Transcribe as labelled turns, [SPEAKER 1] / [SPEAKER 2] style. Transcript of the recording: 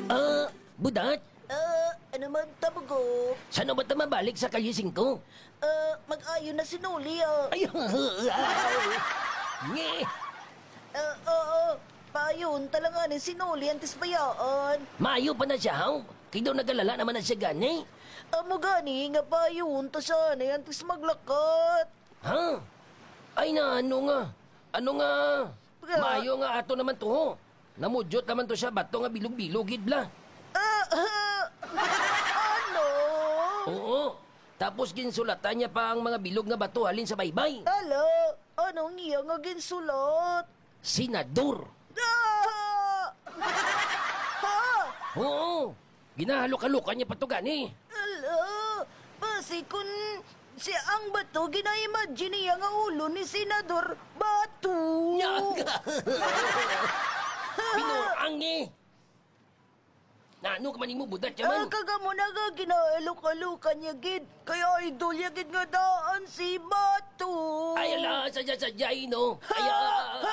[SPEAKER 1] Budat,
[SPEAKER 2] Ano man tabago?
[SPEAKER 1] saan ba ta mabalik sa kalising ko?
[SPEAKER 2] Mag-ayo na sinuli,
[SPEAKER 1] Ay, Nge,
[SPEAKER 2] Payon, talanganin sinuli, antes bayaan.
[SPEAKER 1] maayo pa na siya, haw. Kaya daw nagalala naman na siya gani.
[SPEAKER 2] Amo gani, nga payon, ta sana, antes maglakat.
[SPEAKER 1] Ha? Ay na, ano nga? Ano nga?
[SPEAKER 2] Nga.
[SPEAKER 1] Maayo nga ato naman to, ho. Namudyot naman to siya, bato nga bilog-bilog, gidla.
[SPEAKER 2] Ano?
[SPEAKER 1] Oo. Tapos ginsulatan niya pa ang mga bilog nga bato halin sa baybay.
[SPEAKER 2] Ala, anong iya nga ginsulat?
[SPEAKER 1] Senador.
[SPEAKER 2] Ha?
[SPEAKER 1] Oo. Ginahalo-kalukan niya pa to gani.
[SPEAKER 2] Ala, basi kun si ang bato, gina-imagine niya nga ulo ni Senador Bato.
[SPEAKER 1] Pinurang eh. Na ano ka man mo budat siya man?
[SPEAKER 2] Kaga mo na nga ginaalok-alukan niya, gid. Kaya idol niya, gid nga daan si Bato.
[SPEAKER 1] Ay ala, sadya-sadya no. Ay